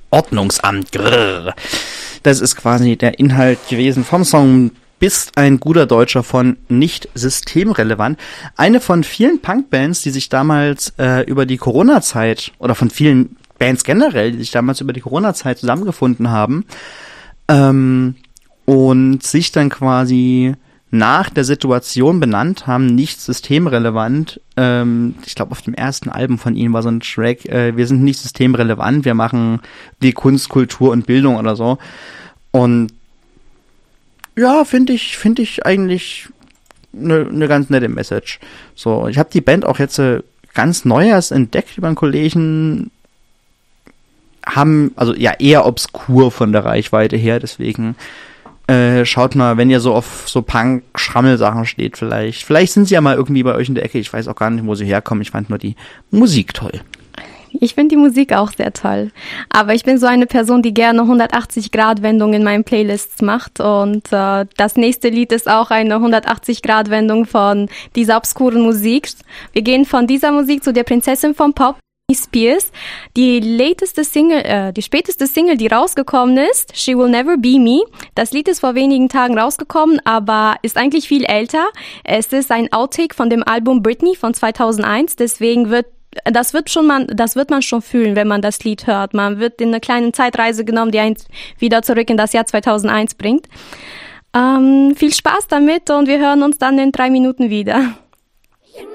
Ordnungsamt. Grrr. Das ist quasi der Inhalt gewesen vom Song Bist ein guter Deutscher von Nicht systemrelevant. Eine von vielen Punkbands, die sich damals über die Corona-Zeit oder von vielen Bands generell, die sich damals über die Corona-Zeit zusammengefunden haben und sich dann quasi nach der Situation benannt haben, nicht systemrelevant. Ich glaube, auf dem ersten Album von ihnen war so ein Track, wir sind nicht systemrelevant, wir machen die Kunst, Kultur und Bildung oder so. Und ja, finde ich eigentlich eine ganz nette Message. So, ich habe die Band auch jetzt ganz neu erst entdeckt über einen Kollegen, haben, also ja, eher obskur von der Reichweite her, deswegen schaut mal, wenn ihr so auf so Punk-Schrammel-Sachen steht vielleicht. Vielleicht sind sie ja mal irgendwie bei euch in der Ecke. Ich weiß auch gar nicht, wo sie herkommen. Ich fand nur die Musik toll. Ich finde die Musik auch sehr toll. Aber ich bin so eine Person, die gerne 180-Grad-Wendung in meinen Playlists macht. Und das nächste Lied ist auch eine 180-Grad-Wendung von dieser obskuren Musik. Wir gehen von dieser Musik zu der Prinzessin vom Pop, Spears. Die späteste Single, die rausgekommen ist, She Will Never Be Me. Das Lied ist vor wenigen Tagen rausgekommen, aber ist eigentlich viel älter. Es ist ein Outtake von dem Album Britney von 2001, deswegen das wird man schon fühlen, wenn man das Lied hört. Man wird in eine kleine Zeitreise genommen, die einen wieder zurück in das Jahr 2001 bringt. Viel Spaß damit und wir hören uns dann in 3 Minuten wieder.